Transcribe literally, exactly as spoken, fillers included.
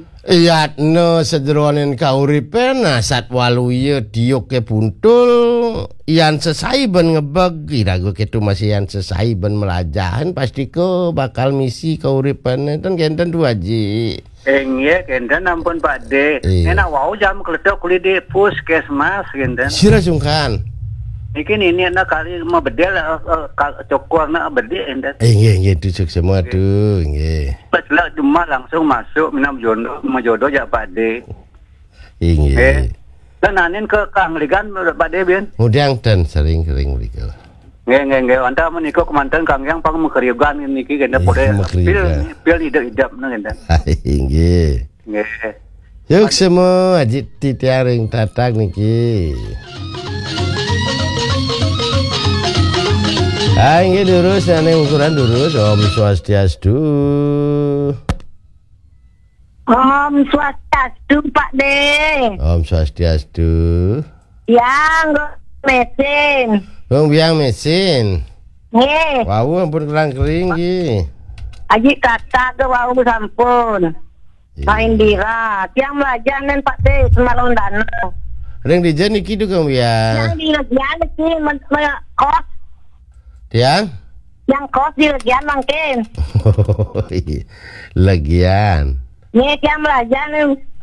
Iya, no sederonen kauripen nasat waluye diok ke buntul ian sesaiben ngebeg irago ketu masih ian sesaiben melajahan pasti ko bakal misi kauripen enten genten dua ji. Enggak, genten ampun Pak D. Enak wau jam kletok kulit di puskesmas genten. Sira sungkan. Ikin ini nak kali mau bedel cokor nak bedel enten. Eh nggih nggih tusuk semua tuh nggih. Setelah cuma langsung masuk minam jodoh mau jodoh ya Pak D. Nggih. Eh, dan nanin ke kangligan Pak D bien. Mudang dan sering-sering mriko. Nggih nggih nggih anta menika kemanten Kang Yang pang mekeriugan niki genda pode pil pil idep-idep na genda. Nggih. Nggih. Yuk semua ajit titiaring tatak niki. Ah, nggih lurus ane ukuran lurus Om Swastiastu. Om Swastiastu Pak D. Om Swastiastu. Yang mesin. Wong biang mesin. Nggih. Wau ampun kerang kering nggih. Aji kata ke wau sampun. Pak Indira, tiang belajar nen Pak D semalam danau. Ring dijen iki tu kang biang. Yang di legian iki men kos. Tiang? Yang kos di legian mangkin. Lagian. Nggih tiang belajar nen